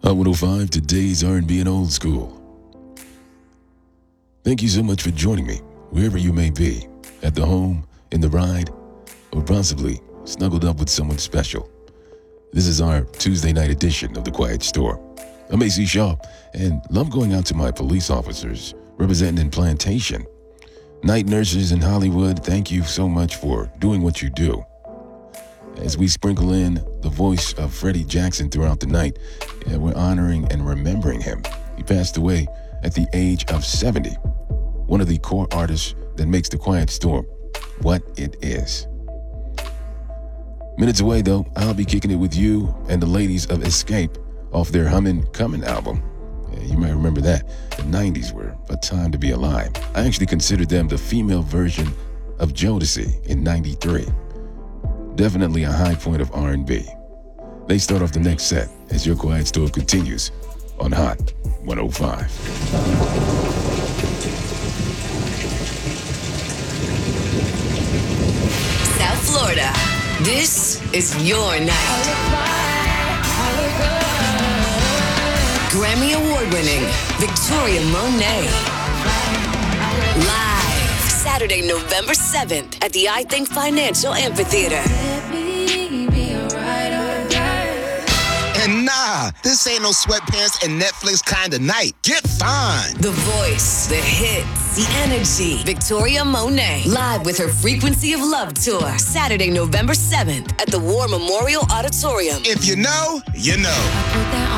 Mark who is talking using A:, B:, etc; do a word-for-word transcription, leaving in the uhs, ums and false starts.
A: Hot one oh five, today's R and B and old school. Thank you so much for joining me, wherever you may be, at the home, in the ride, or possibly snuggled up with someone special. This is our Tuesday night edition of The Quiet Storm. I'm A C Shaw, and love going out to my police officers representing in Plantation. Night nurses in Hollywood, thank you so much for doing what you do. As we sprinkle in the voice of Freddie Jackson throughout the night, yeah, we're honoring and remembering him. He passed away at the age of seventy. One of the core artists that makes The Quiet Storm what it is. Minutes away, though, I'll be kicking it with you and the ladies of Escape off their Hummin' Comin' album. Yeah, you might remember that. The nineties were a time to be alive. I actually considered them the female version of Jodeci in ninety-three. Definitely a high point of R and B. They start off the next set as your Quiet Storm continues on Hot one oh five.
B: South Florida, this is your night. Grammy Award-winning Victoria Monet. Live Saturday, November seventh at the I Think Financial Amphitheater.
C: And nah, this ain't no sweatpants and Netflix kind of night. Get fine.
B: The voice, the hits, the energy. Victoria Monet, live with her Frequency of Love tour. Saturday, November seventh at the War Memorial Auditorium.
C: If you know, you know.